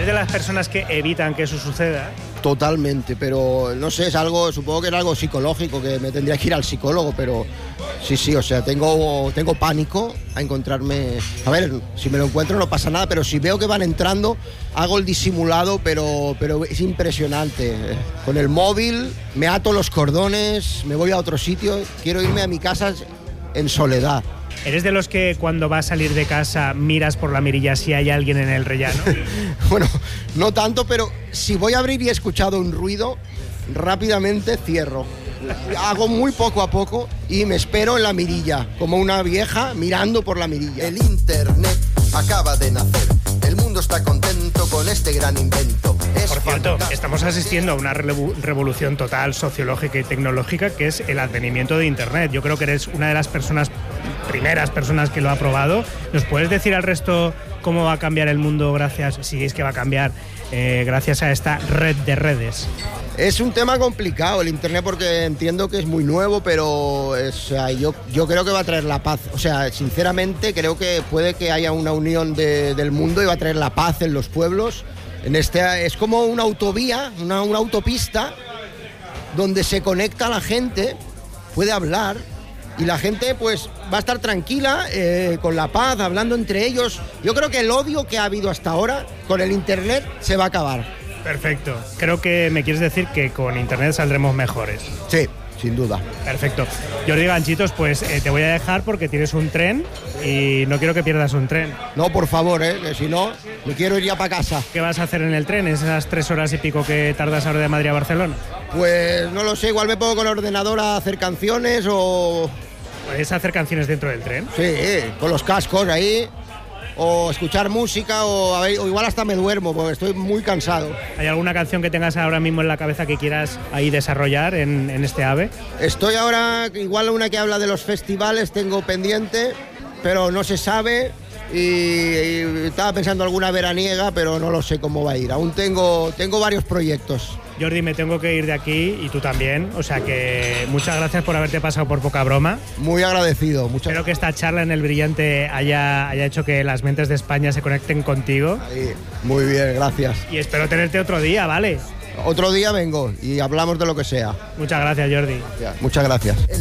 ¿Eres de las personas que evitan que eso suceda? Totalmente, pero no sé, es algo, supongo que es algo psicológico, que me tendría que ir al psicólogo, pero sí, o sea, tengo pánico a encontrarme. A ver, si me lo encuentro no pasa nada, pero si veo que van entrando, hago el disimulado, pero es impresionante. Con el móvil me ato los cordones, me voy a otro sitio, quiero irme a mi casa en soledad. ¿Eres de los que cuando vas a salir de casa miras por la mirilla si hay alguien en el rellano? Bueno, no tanto, pero si voy a abrir y he escuchado un ruido, rápidamente cierro. Hago muy poco a poco y me espero en la mirilla, como una vieja mirando por la mirilla. El internet acaba de nacer. El mundo está contento con este gran invento. Por cierto, estamos asistiendo a una revolución total sociológica y tecnológica, que es el advenimiento de Internet. Yo creo que eres una de las primeras personas que lo ha probado. ¿Nos puedes decir al resto cómo va a cambiar el mundo si es que va a cambiar, gracias a esta red de redes? Es un tema complicado el Internet, porque entiendo que es muy nuevo, pero yo creo que va a traer la paz. O sea, sinceramente creo que puede que haya una unión del mundo y va a traer la paz en los pueblos. Es como una autovía, una autopista donde se conecta la gente, puede hablar y la gente pues va a estar tranquila, con la paz, hablando entre ellos. Yo creo que el odio que ha habido hasta ahora con el Internet se va a acabar. Perfecto. Creo que me quieres decir que con Internet saldremos mejores. Sí, sin duda. Perfecto. Jordi Ganchitos, pues te voy a dejar porque tienes un tren y no quiero que pierdas un tren. No, por favor, que si no, me quiero ir ya para casa. ¿Qué vas a hacer en el tren, esas 3 horas y pico que tardas ahora de Madrid a Barcelona? Pues no lo sé, igual me pongo con el ordenador a hacer canciones o... ¿Puedes hacer canciones dentro del tren? Sí, con los cascos ahí, o escuchar música, o igual hasta me duermo porque estoy muy cansado. ¿Hay alguna canción que tengas ahora mismo en la cabeza que quieras ahí desarrollar en este AVE? Estoy ahora, igual una que habla de los festivales tengo pendiente, pero no se sabe, y estaba pensando alguna veraniega, pero no lo sé cómo va a ir. Aún tengo varios proyectos. Jordi, me tengo que ir de aquí y tú también, o sea que muchas gracias por haberte pasado por Poca Broma. Muy agradecido. Espero que esta charla en El Brillante haya hecho que las mentes de España se conecten contigo. Ahí, muy bien, gracias. Y espero tenerte otro día, ¿vale? Otro día vengo y hablamos de lo que sea. Muchas gracias, Jordi. Muchas gracias.